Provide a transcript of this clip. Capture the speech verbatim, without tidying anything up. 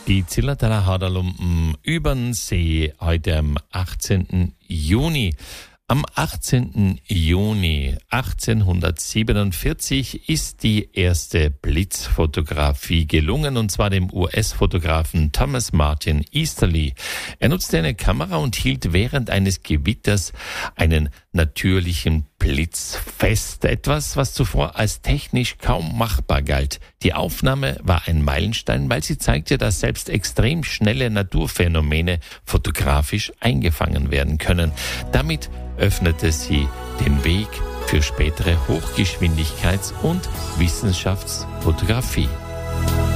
Die Zillertaler Haderlumpen übern See heute am achtzehnten Juni. Am achtzehnten Juni achtzehnhundertsiebenundvierzig ist die erste Blitzfotografie gelungen, und zwar dem U S-Fotografen Thomas Martin Easterly. Er nutzte eine Kamera und hielt während eines Gewitters einen natürlichen Blitz fest. Etwas, was zuvor als technisch kaum machbar galt. Die Aufnahme war ein Meilenstein, weil sie zeigte, dass selbst extrem schnelle Naturphänomene fotografisch eingefangen werden können. Damit öffnete sie den Weg für spätere Hochgeschwindigkeits- und Wissenschaftsfotografie.